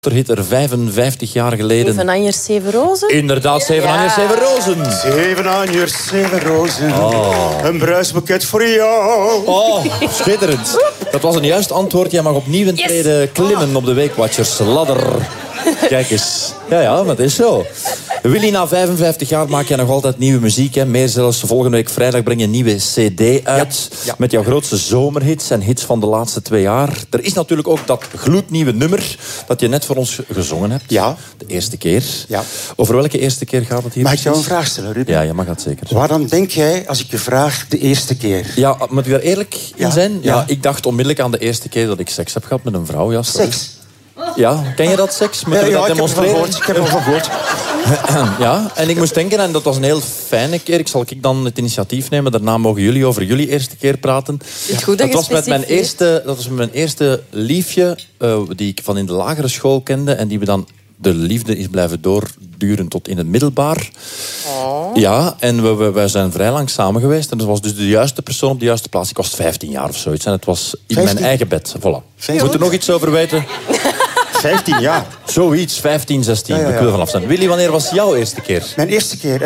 hit er 55 jaar geleden. 7 Anjers, 7 Rozen? Inderdaad, 7 Anjers, 7 Rozen. 7 Anjers, 7 Rozen. Een bruisboeket voor jou. Oh, schitterend. Dat was een juist antwoord. Jij mag opnieuw een trede klimmen op de Weekwatchers ladder. Kijk eens. Ja, maar het is zo. Willy, na 55 jaar maak je nog altijd nieuwe muziek. Hè? Meer zelfs, volgende week vrijdag breng je een nieuwe cd uit. Ja. Met jouw grootste zomerhits en hits van de laatste 2 jaar. Er is natuurlijk ook dat gloednieuwe nummer dat je net voor ons gezongen hebt. Ja. De eerste keer. Ja. Over welke eerste keer gaat het hier? Mag ik jou een vraag stellen, Ruben? Ja, je mag dat zeker. Waarom denk jij, als ik je vraag, de eerste keer? Ja, moet ik daar eerlijk in zijn? Ja. Ja, ik dacht onmiddellijk aan de eerste keer dat ik seks heb gehad met een vrouw. Ja, sorry. Seks? Ja, ken je dat, seks? Moeten we dat demonstreren? Ik heb ervan gehoord. Ja, en ik moest denken, en dat was een heel fijne keer. Zal ik dan het initiatief nemen? Daarna mogen jullie over jullie eerste keer praten. Goed dat was met mijn eerste liefje, die ik van in de lagere school kende. En die we dan, de liefde is blijven doorduren tot in het middelbaar. Oh. Ja, en wij zijn vrij lang samen geweest. En dat was dus de juiste persoon op de juiste plaats. Ik was 15 jaar of zoiets. En het was in 15? Mijn eigen bed. Voilà. Moet er nog iets over weten? 15 jaar. Zoiets, 15, 16. Ja. We kunnen vanaf zijn. Willy, wanneer was jouw eerste keer? Mijn eerste keer?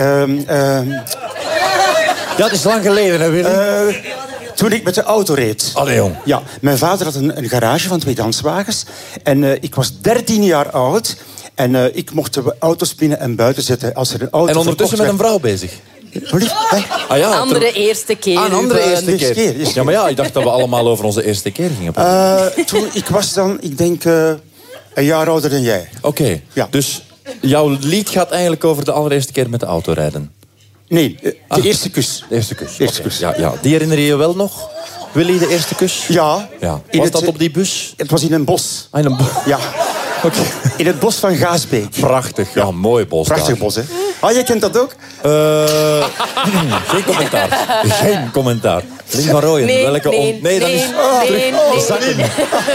Ja, het is lang geleden, hè, Willy? Toen ik met de auto reed. Allee, jong. Ja, mijn vader had een garage van 2 danswagens. En ik was 13 jaar oud. En ik mocht de auto's binnen en buiten zetten. Als er een auto en ondertussen met een vrouw bezig? Ah, ja, andere eerste keer. Een andere eerste keer. Ja, maar ja, ik dacht dat we allemaal over onze eerste keer gingen praten. Toen, ik was dan, ik denk, een jaar ouder dan jij. Oké. Ja. Dus jouw lied gaat eigenlijk over de allereerste keer met de auto rijden? Nee, de eerste kus. De eerste kus. De eerste kus. Ja. Die herinner je je wel nog? Willy, de eerste kus? Ja. Was dat op die bus? Het was in een bos. In een bos? Ja. Okay. In het bos van Gaasbeek. Prachtig, ja, mooi bos. Prachtig daar. bos, hè? Ah, jij kent dat ook? Geen commentaar. Geen commentaar. Lin van Rooyen, welke nee, dan is... Nee.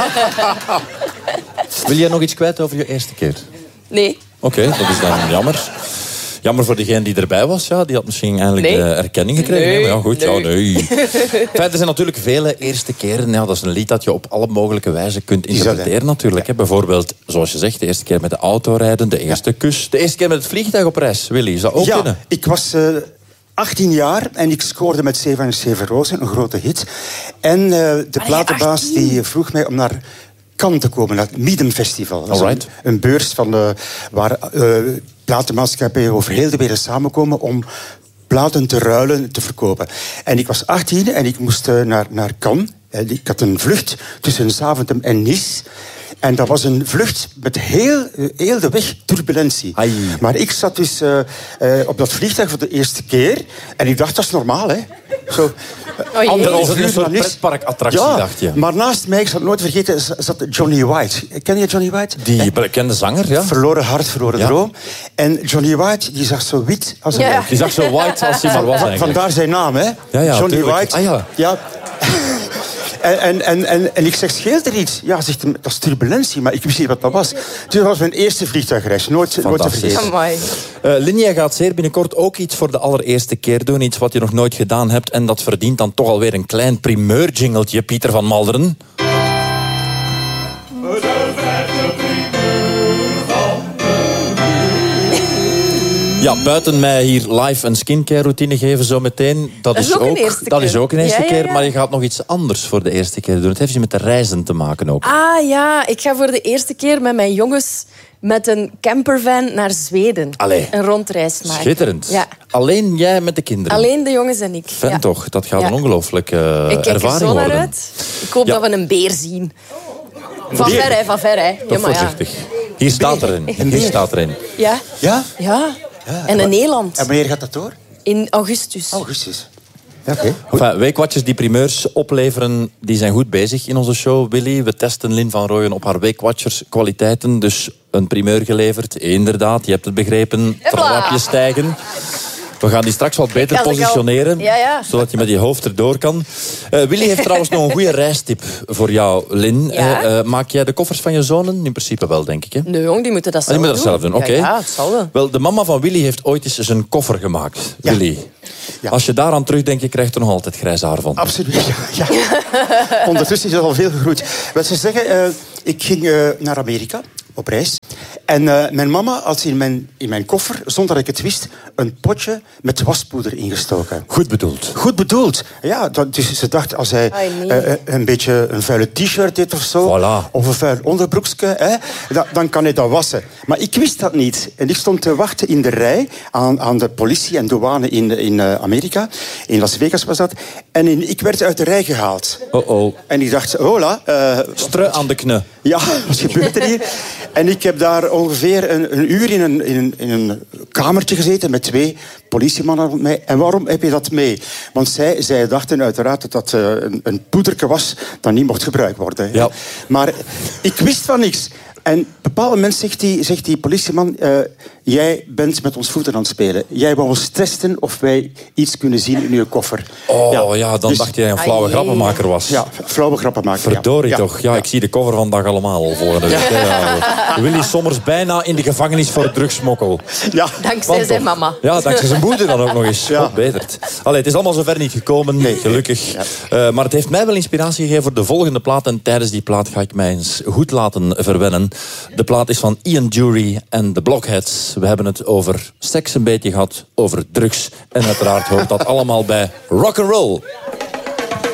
Wil jij nog iets kwijt over je eerste keer? Nee. Oké, dat is dan jammer. Jammer voor degene die erbij was. Ja, die had misschien eindelijk de erkenning gekregen. Nee. Maar ja, goed. Nee. Er zijn natuurlijk vele eerste keren. Ja, dat is een lied dat je op alle mogelijke wijze kunt interpreteren natuurlijk. Ja. Bijvoorbeeld, zoals je zegt, de eerste keer met de auto rijden. De eerste kus. De eerste keer met het vliegtuig op reis. Willy, zou ook kunnen? Ik was 18 jaar en ik scoorde met 7 Anjers, 7 Rozen. Een grote hit. En de platenbaas die vroeg mij om naar Cannes te komen, naar het Midem Festival. Dat is een beurs van waar platenmaatschappijen over heel de wereld samenkomen om platen te ruilen, te verkopen. En ik was 18 en ik moest naar Cannes. Ik had een vlucht tussen Zaventem en Nice. En dat was een vlucht met heel de weg turbulentie. Ai. Maar ik zat dus op dat vliegtuig voor de eerste keer. En ik dacht, dat is normaal, hè. Zo, anderhalf uur een soort pretparkattractie, dacht je. Maar naast mij, ik zal het nooit vergeten, zat Johnny White. Ken je Johnny White? Die bekende zanger, ja. Verloren hart, verloren droom. En Johnny White, die zag zo wit als een Die zag zo white als hij maar was eigenlijk. Vandaar zijn naam, hè. Ja, Johnny tuurlijk. White. Ja. En ik zeg, scheelt er iets? Ja, zegt hem, dat is turbulentie, maar ik wist niet wat dat was. Dus dat was mijn eerste vliegtuigreis, nooit te vergeten. Lin, jij gaat zeer binnenkort ook iets voor de allereerste keer doen. Iets wat je nog nooit gedaan hebt. En dat verdient dan toch alweer een klein primeur-jingeltje, Pieter van Malderen. Ja, buiten mij hier live een skincare routine geven zo meteen. Dat is ook een eerste keer. Maar je gaat nog iets anders voor de eerste keer doen. Het heeft met de reizen te maken ook. Ah ja, ik ga voor de eerste keer met mijn jongens met een campervan naar Zweden. Allee. Een rondreis maken. Schitterend. Ja. Alleen jij met de kinderen? Alleen de jongens en ik. Fijn toch, dat gaat een ongelooflijke ervaring worden. Ik kijk er zo naar uit. Ik hoop dat we een beer zien. Van ver, hè. Toch voorzichtig. Hier staat erin. Ja? Ja? Ja. En een eland. En wanneer gaat dat door? In augustus. Augustus. Okay. Weekwatchers die primeurs opleveren, die zijn goed bezig in onze show, Willy. We testen Lin van Rooyen op haar Weekwatchers kwaliteiten. Dus een primeur geleverd, inderdaad. Je hebt het begrepen, trapjes stijgen. We gaan die straks wat beter positioneren, zodat je met je hoofd erdoor kan. Willy heeft trouwens nog een goede reistip voor jou, Lin. Maak jij de koffers van je zonen? In principe wel, denk ik. Hè? Nee, jong, die moeten dat zelf doen. Die moeten dat zelf doen, oké. Ja, het zal wel. Wel, de mama van Willy heeft ooit eens een koffer gemaakt, Willy. Ja. Als je daaraan terugdenkt, je krijgt er nog altijd grijs haar van. Absoluut, ja. Ondertussen is het al veel gegroeid. Wat ze zeggen, ik ging naar Amerika op reis. En mijn mama had in mijn koffer, zonder dat ik het wist, een potje met waspoeder ingestoken. Goed bedoeld. Goed bedoeld. Ja, dus ze dacht, als hij een beetje een vuile t-shirt heeft of zo, Voilà. of een vuil onderbroekje, dan kan hij dat wassen. Maar ik wist dat niet. En ik stond te wachten in de rij aan de politie en douane in Amerika. In Las Vegas was dat. En ik werd uit de rij gehaald. Oh. En ik dacht, hola. Stru aan de kne. Ja, wat gebeurt er hier? En ik heb daar ongeveer een uur in een kamertje gezeten met 2 politiemannen rond mij. En waarom heb je dat mee? Want zij dachten uiteraard dat dat een poederke was dat niet mocht gebruikt worden. Ja. Maar ik wist van niks. En op een bepaald moment zegt die politieman... jij bent met ons voeten aan het spelen. Jij wou ons testen of wij iets kunnen zien in uw koffer. Dan dus, dacht jij een flauwe grappenmaker was. Ja, flauwe grappenmaker. Verdorie toch. Ja, ik zie de cover vandaag allemaal al volgende week. Ja. Willy Sommers bijna in de gevangenis voor drugsmokkel. Ja. Dankzij zijn mama. Ja, dankzij zijn moeder dan ook nog eens. Ja. God betert. Allee, het is allemaal zover niet gekomen, gelukkig. Ja. Maar het heeft mij wel inspiratie gegeven voor de volgende plaat. En tijdens die plaat ga ik mij eens goed laten verwennen. De plaat is van Ian Dury en The Blockheads. We hebben het over seks een beetje gehad, over drugs. En uiteraard hoort dat allemaal bij rock'n'roll.